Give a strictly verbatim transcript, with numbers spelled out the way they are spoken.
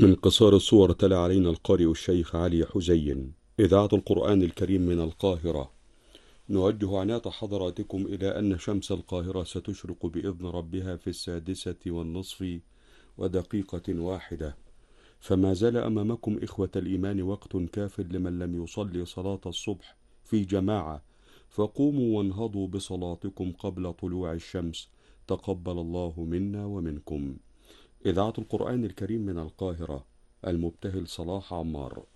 من قصار الصور تلا علينا القارئ الشيخ علي حزين. إذاعة القرآن الكريم من القاهرة. نوجه عناة حضراتكم إلى أن شمس القاهرة ستشرق بإذن ربها في السادسة والنصف ودقيقة واحدة، فما زال أمامكم إخوة الإيمان وقت كاف لمن لم يصلي صلاة الصبح في جماعة، فقوموا وانهضوا بصلاتكم قبل طلوع الشمس، تقبل الله منا ومنكم. إذاعة القرآن الكريم من القاهرة، المبتهل صلاح عمار.